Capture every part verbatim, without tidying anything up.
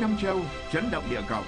năm châu, chấn động địa cầu.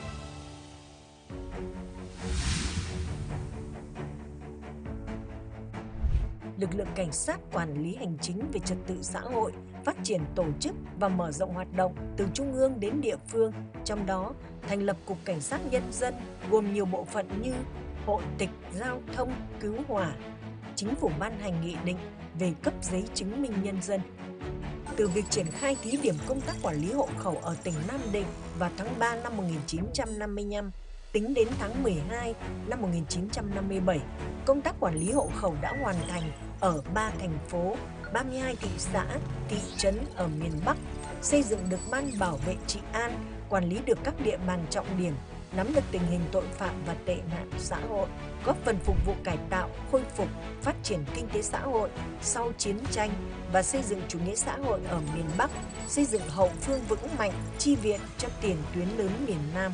Lực lượng cảnh sát quản lý hành chính về trật tự xã hội, phát triển tổ chức và mở rộng hoạt động từ trung ương đến địa phương, trong đó thành lập Cục Cảnh sát Nhân dân gồm nhiều bộ phận như Hội tịch, Giao thông, Cứu hỏa. Chính phủ ban hành nghị định về cấp giấy chứng minh nhân dân. Từ việc triển khai thí điểm công tác quản lý hộ khẩu ở tỉnh Nam Định vào tháng ba năm một nghìn chín trăm năm mươi lăm, tính đến tháng mười hai năm một nghìn chín trăm năm mươi bảy, công tác quản lý hộ khẩu đã hoàn thành ở ba thành phố, ba mươi hai thị xã, thị trấn ở miền Bắc, xây dựng được ban bảo vệ trị an, quản lý được các địa bàn trọng điểm, nắm được tình hình tội phạm và tệ nạn xã hội, góp phần phục vụ cải tạo, khôi phục, phát triển kinh tế xã hội sau chiến tranh và xây dựng chủ nghĩa xã hội ở miền Bắc, xây dựng hậu phương vững mạnh, chi viện cho tiền tuyến lớn miền Nam.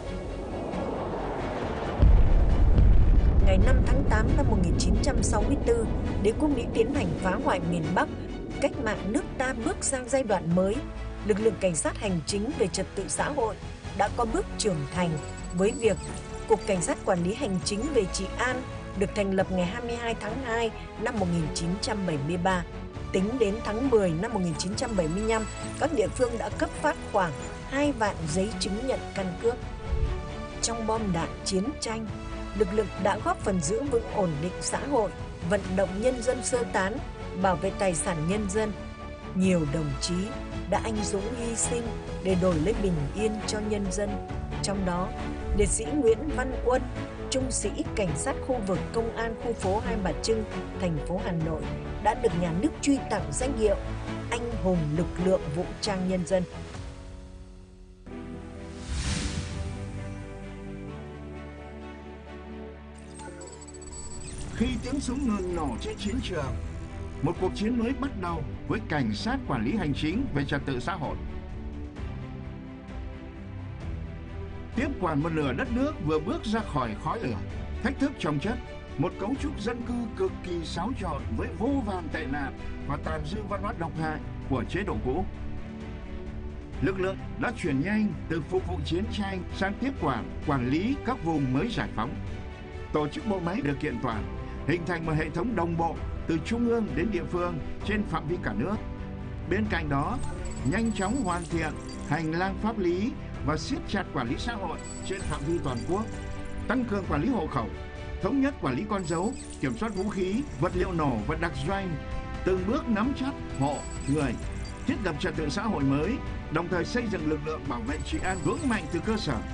Ngày năm tháng tám năm một nghìn chín trăm sáu mươi tư, đế quốc Mỹ tiến hành phá hoại miền Bắc, cách mạng nước ta bước sang giai đoạn mới. Lực lượng cảnh sát hành chính về trật tự xã hội đã có bước trưởng thành với việc Cục Cảnh sát Quản lý Hành chính về Trị an được thành lập ngày hai mươi hai tháng hai năm một nghìn chín trăm bảy mươi ba. Tính đến tháng mười năm một nghìn chín trăm bảy mươi lăm, các địa phương đã cấp phát khoảng hai vạn giấy chứng nhận căn cước. Trong bom đạn chiến tranh, lực lượng đã góp phần giữ vững ổn định xã hội, vận động nhân dân sơ tán, bảo vệ tài sản nhân dân. Nhiều đồng chí đã anh dũng hy sinh để đổi lấy bình yên cho nhân dân. Trong đó, liệt sĩ Nguyễn Văn Quân, trung sĩ cảnh sát khu vực công an khu phố Hai Bà Trưng, thành phố Hà Nội đã được nhà nước truy tặng danh hiệu Anh hùng lực lượng vũ trang nhân dân. Khi tiếng súng ngừng nổ trên chiến trường, một cuộc chiến mới bắt đầu với cảnh sát quản lý hành chính về trật tự xã hội. Tiếp quản một nửa đất nước vừa bước ra khỏi khói lửa, thách thức chồng chất, một cấu trúc dân cư cực kỳ xáo trộn với vô vàn tệ nạn và tàn dư văn hóa độc hại của chế độ cũ. Lực lượng đã chuyển nhanh từ phục vụ chiến tranh sang tiếp quản, quản lý các vùng mới giải phóng. Tổ chức bộ máy được kiện toàn, hình thành một hệ thống đồng bộ từ trung ương đến địa phương trên phạm vi cả nước. Bên cạnh đó, nhanh chóng hoàn thiện hành lang pháp lý và siết chặt quản lý xã hội trên phạm vi toàn quốc, tăng cường quản lý hộ khẩu, thống nhất quản lý con dấu, kiểm soát vũ khí, vật liệu nổ và đặc doanh, từng bước nắm chắc hộ, người, thiết lập trật tự xã hội mới, đồng thời xây dựng lực lượng bảo vệ trị an vững mạnh từ cơ sở.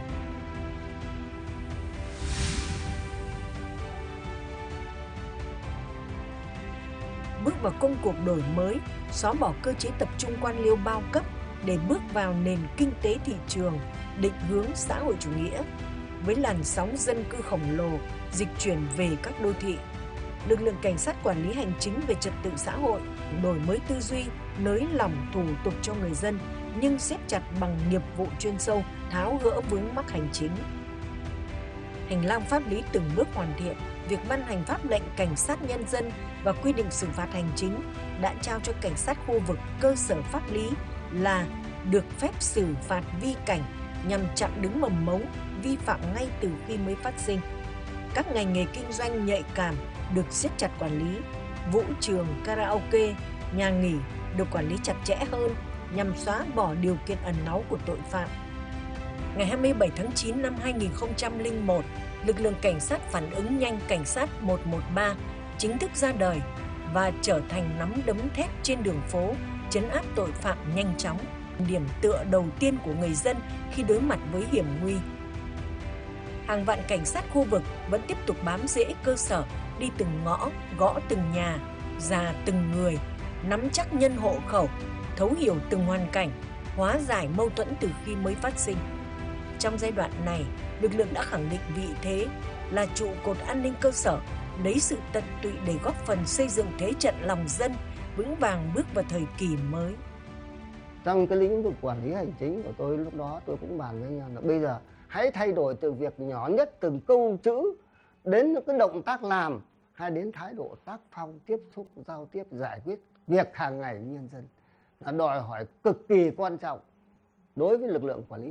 Bước vào công cuộc đổi mới, xóa bỏ cơ chế tập trung quan liêu bao cấp để bước vào nền kinh tế thị trường, định hướng xã hội chủ nghĩa. Với làn sóng dân cư khổng lồ dịch chuyển về các đô thị, lực lượng cảnh sát quản lý hành chính về trật tự xã hội đổi mới tư duy, nới lỏng thủ tục cho người dân, nhưng siết chặt bằng nghiệp vụ chuyên sâu, tháo gỡ vướng mắc hành chính. Hành lang pháp lý từng bước hoàn thiện, việc ban hành pháp lệnh cảnh sát nhân dân và quy định xử phạt hành chính đã trao cho cảnh sát khu vực cơ sở pháp lý là được phép xử phạt vi cảnh nhằm chặn đứng mầm mống vi phạm ngay từ khi mới phát sinh. Các ngành nghề kinh doanh nhạy cảm được siết chặt quản lý, vũ trường, karaoke, nhà nghỉ được quản lý chặt chẽ hơn nhằm xóa bỏ điều kiện ẩn náu của tội phạm. Ngày hai mươi bảy tháng chín năm hai nghìn không trăm lẻ một, lực lượng cảnh sát phản ứng nhanh cảnh sát một một ba chính thức ra đời và trở thành nắm đấm thép trên đường phố, trấn áp tội phạm nhanh chóng, điểm tựa đầu tiên của người dân khi đối mặt với hiểm nguy. Hàng vạn cảnh sát khu vực vẫn tiếp tục bám rễ cơ sở, đi từng ngõ, gõ từng nhà, dà từng người, nắm chắc nhân hộ khẩu, thấu hiểu từng hoàn cảnh, hóa giải mâu thuẫn từ khi mới phát sinh. Trong giai đoạn này, lực lượng đã khẳng định vị thế là trụ cột an ninh cơ sở, lấy sự tận tụy để góp phần xây dựng thế trận lòng dân vững vàng bước vào thời kỳ mới. Trong cái lĩnh vực quản lý hành chính của tôi lúc đó, tôi cũng bàn với nhau là bây giờ hãy thay đổi từ việc nhỏ nhất, từng câu chữ đến những cái động tác làm, hay đến thái độ tác phong, tiếp xúc, giao tiếp, giải quyết việc hàng ngày nhân dân, là đòi hỏi cực kỳ quan trọng. đối với lực lượng quản lý